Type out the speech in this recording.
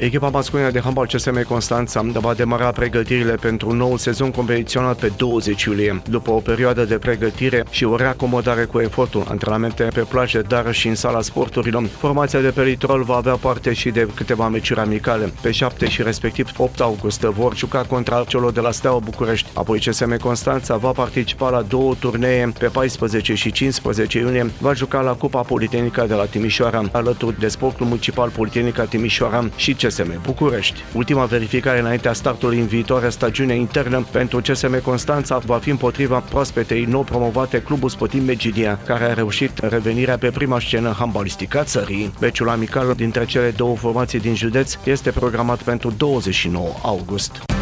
Echipa masculină de handbal CSM Constanța va demara pregătirile pentru un nou sezon competițional pe 20 iulie. După o perioadă de pregătire și o reacomodare cu efortul, antrenamente pe plajă, dar și în sala sporturilor, formația de pe litoral va avea parte și de câteva meciuri amicale. Pe 7 și respectiv 8 august vor juca contra celor de la Steaua București. Apoi CSM Constanța va participa la 2 turnee. Pe 14 și 15 iunie va juca la Cupa Politehnică de la Timișoara, alături de Sportul Municipal Politehnica Timișoara și CSM București. Ultima verificare înaintea startului în viitoarea stagiune internă pentru CSM Constanța va fi împotriva proaspetei nou promovate Clubul Sportiv Megidia, care a reușit revenirea pe prima scenă handbalistică a țării. Meciul amical dintre cele două formații din județ este programat pentru 29 august.